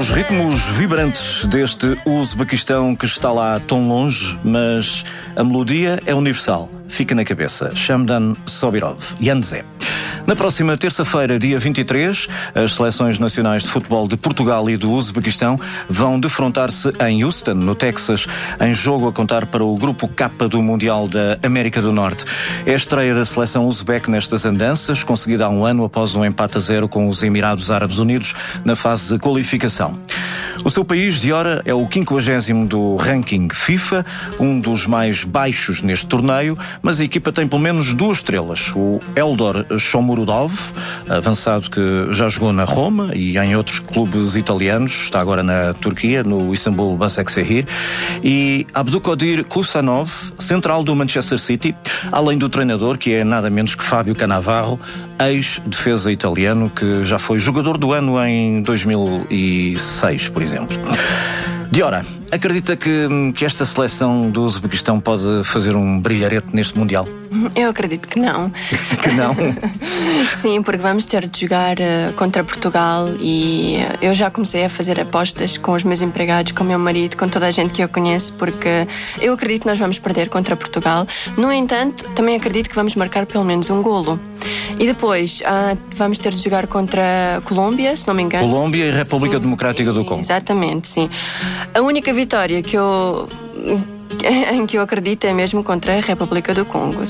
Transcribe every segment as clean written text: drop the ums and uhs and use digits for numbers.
Os ritmos vibrantes deste Uzbequistão que está lá tão longe, mas a melodia é universal, fica na cabeça. Shamdan Sobirov, Yanzé. Na próxima terça-feira, dia 23, as seleções nacionais de futebol de Portugal e do Uzbequistão vão defrontar-se em Houston, no Texas, em jogo a contar para o Grupo K do Mundial da América do Norte. É a estreia da seleção uzbeque nestas andanças, conseguida há um ano após um empate a 0 com os Emirados Árabes Unidos na fase de qualificação. O seu país, de hora, é o 50º do ranking FIFA, um dos mais baixos neste torneio, mas a equipa tem pelo menos 2 estrelas. O Eldor Shomurodov, avançado que já jogou na Roma e em outros clubes italianos, está agora na Turquia, no Istanbul Basaksehir, e Abdülkadir Kusanov, central do Manchester City, além do treinador, que é nada menos que Fábio Cannavaro, ex-defesa italiano, que já foi jogador do ano em 2006, por exemplo. Diora, acredita que esta seleção do Uzbequistão pode fazer um brilharete neste Mundial? Eu acredito que não. Que não? Sim, porque vamos ter de jogar contra Portugal e eu já comecei a fazer apostas com os meus empregados, com o meu marido, com toda a gente que eu conheço, porque eu acredito que nós vamos perder contra Portugal. No entanto, também acredito que vamos marcar pelo menos um golo. E depois vamos ter de jogar contra a Colômbia, se não me engano. Colômbia e República Democrática do Congo. Exatamente, sim. A única vitória em que eu acredito é mesmo contra a República do Congo.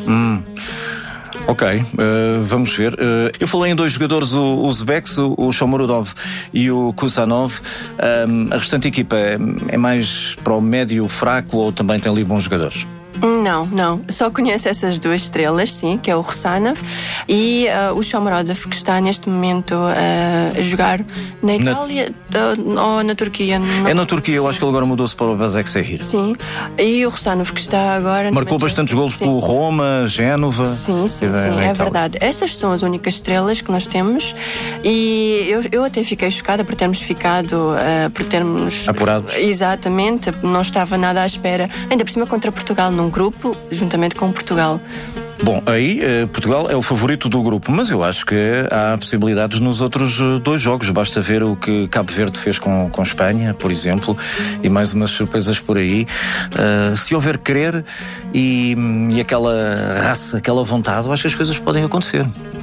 Ok, vamos ver. Eu falei em 2 jogadores uzbeques, o Shomurodov e o Kusanov. A restante equipa é mais para o médio fraco ou também tem ali bons jogadores? Não. Só conheço essas 2 estrelas, sim, que é o Rusanov e o Shomurodov, que está neste momento a jogar na Itália ou na Turquia. É na Turquia, eu acho que ele agora mudou-se para o Basaksehir. Sim, e o Rusanov, que está agora... Marcou bastantes golos pelo Roma, Génova... Sim, é verdade. Essas são as únicas estrelas que nós temos e eu até fiquei chocada por termos ficado... por termos... apurados. Exatamente, não estava nada à espera. Ainda por cima contra Portugal, num grupo, juntamente com Portugal. Bom, aí Portugal é o favorito do grupo, mas eu acho que há possibilidades nos outros 2 jogos. Basta ver o que Cabo Verde fez com Espanha, por exemplo, e mais umas surpresas por aí. Se houver querer e aquela raça, aquela vontade, eu acho que as coisas podem acontecer.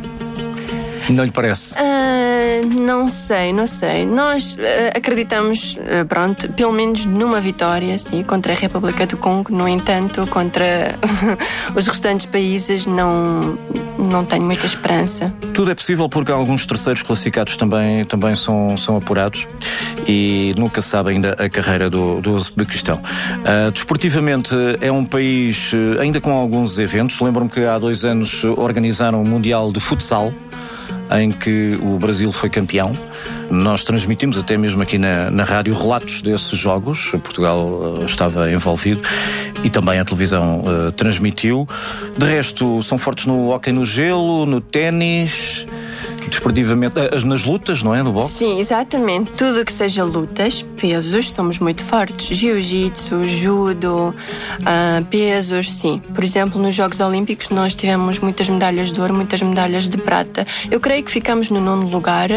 Não lhe parece? Não sei. Nós acreditamos, pelo menos numa vitória, sim, contra a República do Congo. No entanto, contra os restantes países não tenho muita esperança. Tudo é possível porque alguns terceiros classificados também são apurados e nunca se sabe ainda a carreira do Uzbequistão. Desportivamente é um país ainda com alguns eventos. Lembro-me que há 2 anos organizaram o Mundial de Futsal, em que o Brasil foi campeão. Nós transmitimos até mesmo aqui na rádio relatos desses jogos. Portugal estava envolvido e também a televisão transmitiu. De resto, são fortes no hóquei no gelo, no ténis, desportivamente, nas lutas, não é? No boxe? Sim, exatamente. Tudo que seja lutas, pesos, somos muito fortes. Jiu-jitsu, judo, pesos, sim. Por exemplo, nos Jogos Olímpicos nós tivemos muitas medalhas de ouro, muitas medalhas de prata. Eu creio que ficamos no 9º lugar,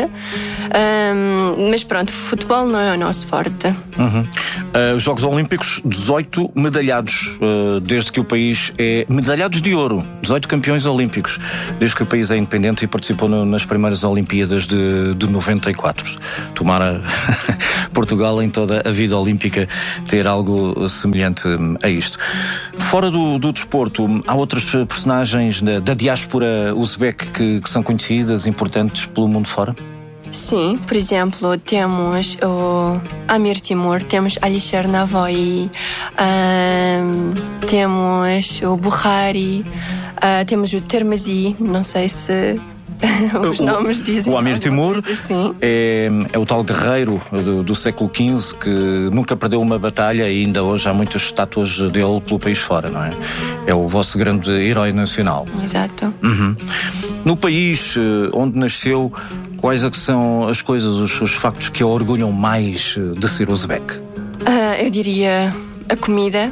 mas pronto, futebol não é o nosso forte. Os Jogos Olímpicos, 18 medalhados, desde que o país é... medalhados de ouro, 18 campeões olímpicos, desde que o país é independente e participou nas primeiras Olimpíadas de 94. Tomara Portugal em toda a vida olímpica ter algo semelhante a isto. Fora do desporto, há outras personagens da diáspora uzbeque que são conhecidas, importantes pelo mundo fora? Sim, por exemplo, temos o Amir Timur, temos Alisher Navoei, temos o Bukhari, temos o Termazi, não sei se os nomes dizem. O Amir Timur é o tal guerreiro do século XV que nunca perdeu uma batalha e ainda hoje há muitas estátuas dele pelo país fora, não é? É o vosso grande herói nacional. Exato. No país onde nasceu, quais é que são as coisas, os factos que a orgulham mais de ser uzbeque? Eu diria a comida,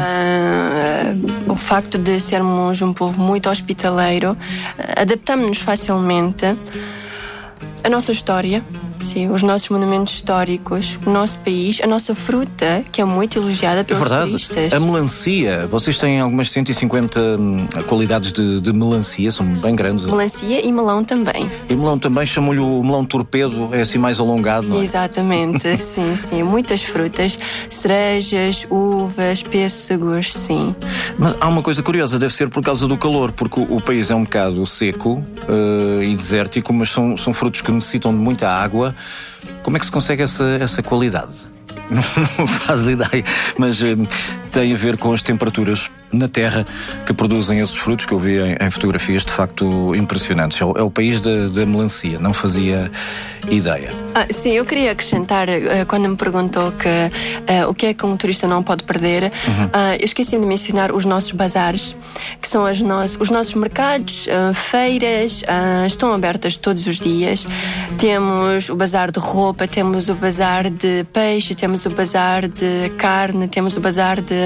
o facto de sermos um povo muito hospitaleiro, adaptamos-nos facilmente, a nossa história, sim, os nossos monumentos históricos, o nosso país, a nossa fruta, que é muito elogiada pelos turistas. A melancia, vocês têm algumas 150 qualidades de melancia, são bem grandes. Melancia e melão também. E melão também, chamam-lhe o melão torpedo, é assim mais alongado, não é? Exatamente, sim, muitas frutas, cerejas, uvas, pêssegos, sim. Mas há uma coisa curiosa, deve ser por causa do calor, porque o país é um bocado seco e desértico, mas são frutos que necessitam de muita água. Como é que se consegue essa qualidade? Não faz ideia, mas tem a ver com as temperaturas na terra que produzem esses frutos que eu vi em fotografias de facto impressionantes. É o país da melancia, não fazia ideia. Sim, eu queria acrescentar, quando me perguntou o que é que um turista não pode perder, eu esqueci de mencionar os nossos bazares, que são os nossos mercados, feiras, estão abertas todos os dias. Temos o bazar de roupa, temos o bazar de peixe, temos o bazar de carne, temos o bazar de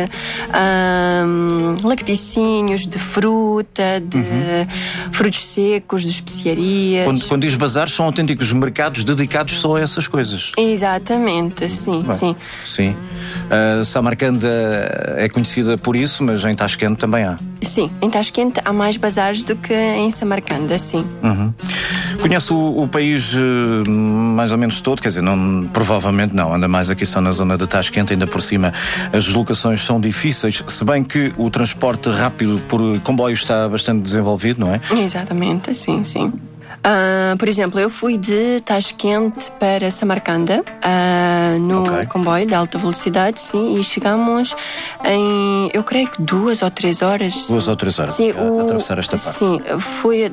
lacticínios, de fruta, de frutos secos, de especiarias. Quando diz bazar, são autênticos mercados dedicados só a essas coisas. Exatamente, sim. Sim. Samarcanda é conhecida por isso, mas em Tashkent também há. Sim, em Tashkent há mais bazares do que em Samarcanda, sim. Conhece o país mais ou menos todo? Quer dizer, provavelmente não, anda mais aqui só na zona de Tashkent, ainda por cima as deslocações são difíceis, se bem que o transporte rápido por comboio está bastante desenvolvido, não é? Exatamente, sim. Por exemplo, eu fui de Tashkent para Samarcanda no comboio de alta velocidade, sim, e chegamos em, eu creio que 2 ou 3 horas. 2 ou 3 horas, sim, a atravessar esta parte. Sim, foi a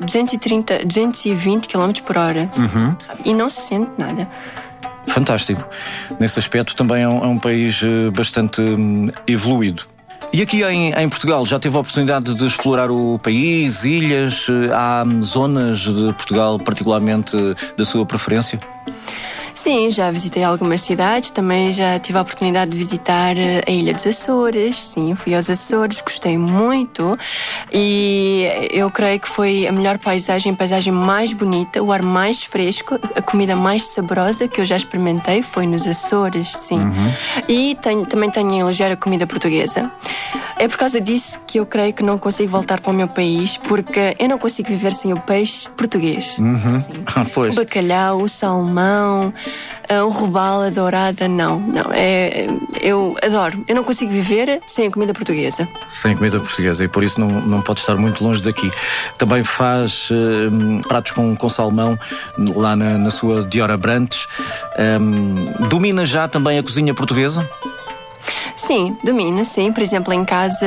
220 km por hora. E não se sente nada. Fantástico. Nesse aspecto também é um país bastante evoluído. E aqui em Portugal, já teve a oportunidade de explorar o país, ilhas? Há zonas de Portugal particularmente da sua preferência? Sim, já visitei algumas cidades, também já tive a oportunidade de visitar a Ilha dos Açores. Sim, fui aos Açores, gostei muito e eu creio que foi a melhor paisagem mais bonita, o ar mais fresco, a comida mais saborosa que eu já experimentei foi nos Açores, sim. E também tenho a elogiar a comida portuguesa. É por causa disso que eu creio que não consigo voltar para o meu país, porque eu não consigo viver sem o peixe português. Sim. Pois. O bacalhau, o salmão, o robalo, a dourada, não. Eu adoro. Eu não consigo viver sem a comida portuguesa. Sem comida portuguesa, e por isso não pode estar muito longe daqui. Também faz pratos com salmão lá na sua Diora Abrantes. Domina já também a cozinha portuguesa? Sim, domino, sim. Por exemplo, em casa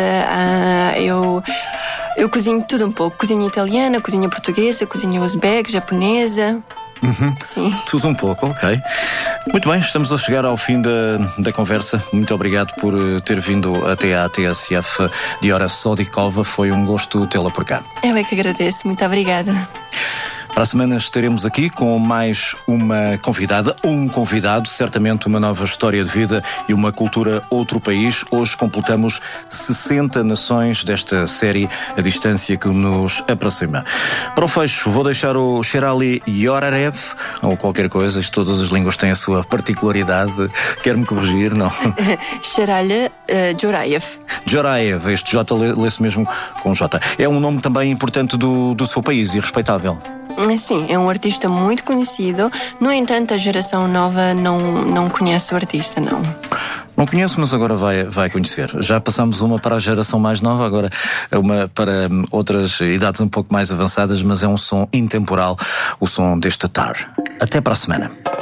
eu cozinho tudo um pouco. Cozinha italiana, cozinha portuguesa, cozinha uzbeque, japonesa. Sim. Tudo um pouco, ok. Muito bem, estamos a chegar ao fim da conversa. Muito obrigado por ter vindo até à TSF Diora Sodikova. Foi um gosto tê-la por cá. Eu é que agradeço. Muito obrigada. Para a semana estaremos aqui com mais uma convidada ou um convidado, certamente uma nova história de vida e uma cultura outro país. Hoje completamos 60 nações desta série A Distância que nos aproxima. Para o fecho, vou deixar o Sherali Yorarev, ou qualquer coisa, todas as línguas têm a sua particularidade. Quer-me corrigir, não? Sherali Joraev. Joraev, este J lê-se mesmo com J. É um nome também importante do seu país e respeitável. Sim, é um artista muito conhecido. No entanto, a geração nova não conhece o artista, não. Não conheço, mas agora vai conhecer. Já passamos uma para a geração mais nova, agora uma para outras idades um pouco mais avançadas, mas é um som intemporal, o som deste Tar. Até para a semana.